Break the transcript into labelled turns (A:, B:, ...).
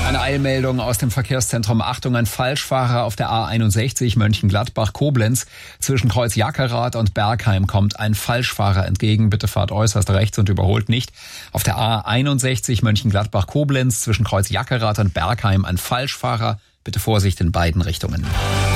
A: Eine Eilmeldung aus dem Verkehrszentrum. Achtung, ein Falschfahrer auf der A61 Mönchengladbach-Koblenz. Zwischen Kreuz Jackerath und Bergheim kommt ein Falschfahrer entgegen. Bitte fahrt äußerst rechts und überholt nicht. Auf der A61 Mönchengladbach-Koblenz zwischen Kreuz Jackerath und Bergheim ein Falschfahrer. Bitte Vorsicht in beiden Richtungen.